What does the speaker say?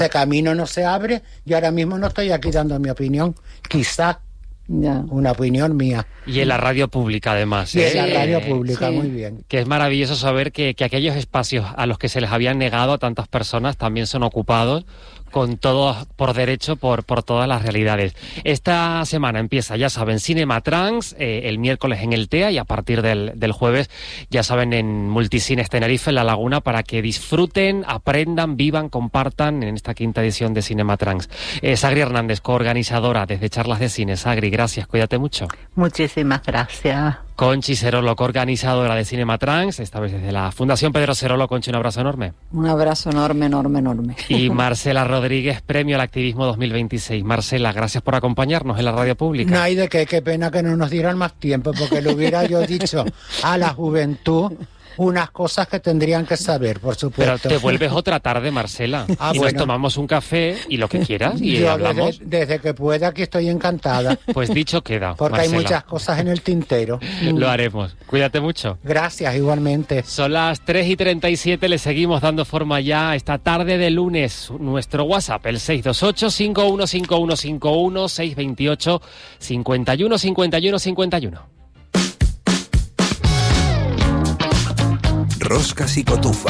camino no se abre, yo ahora mismo no estoy aquí dando mi opinión, quizás una opinión mía. Y en la radio pública, además. Y en la radio pública, muy bien. Que es maravilloso saber que aquellos espacios a los que se les habían negado a tantas personas también son ocupados con todo por derecho, por todas las realidades. Esta semana empieza, ya saben, Cinema Trans, el miércoles en el TEA y a partir del jueves, ya saben, en Multicines Tenerife, en La Laguna, para que disfruten, aprendan, vivan, compartan en esta quinta edición de Cinema Trans. Sagri Hernández, coorganizadora desde Charlas de Cine. Sagri, gracias, cuídate mucho. Muchísimas gracias. Conchi Serolo, coorganizadora de Cinema Trans, esta vez desde la Fundación Pedro Serolo. Conchi, un abrazo enorme. Un abrazo enorme, enorme, enorme. Y Marcela Rodríguez, Premio al Activismo 2026. Marcela, gracias por acompañarnos en la radio pública. No hay de qué pena que no nos dieran más tiempo, porque le hubiera yo dicho a la juventud unas cosas que tendrían que saber, por supuesto. Pero te vuelves otra tarde, Marcela, y nos tomamos un café y lo que quieras y yo hablamos. Desde que pueda, aquí estoy encantada. Pues dicho queda, porque Marcela, hay muchas cosas en el tintero. Lo haremos. Cuídate mucho. Gracias, igualmente. Son las 3:37, le seguimos dando forma ya esta tarde de lunes. Nuestro WhatsApp, el 628-515151, 628-515151. Roscas y Cotufa.